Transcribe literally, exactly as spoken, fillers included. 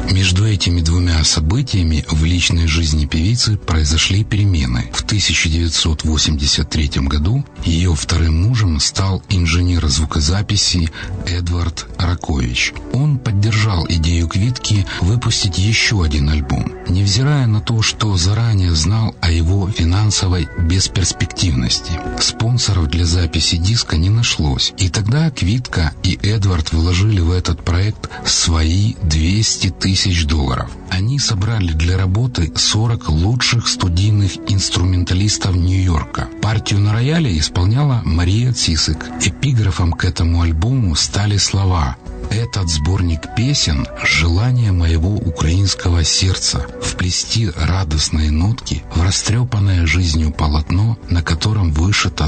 Между этими двумя событиями в личной жизни певицы произошли перемены. В тысяча девятьсот восемьдесят третьем году ее вторым мужем стал инженер звукозаписи Эдвард Ракович. Он поддержал идею Квитки выпустить еще один альбом, невзирая на то, что заранее знал о его финансовой бесперспективности. Спонсоров для записи диска не нашлось, и тогда Квитка и Эдвард вложили в этот проект свои двести тысяч долларов. Они собрали для работы сорок лучших студийных инструменталистов Нью-Йорка. Партию на рояле исполняла Мария Цисик. Эпиграфом к этому альбому стали слова: «Этот сборник песен — желание моего украинского сердца вплести радостные нотки в растрепанное жизнью полотно, на котором вышито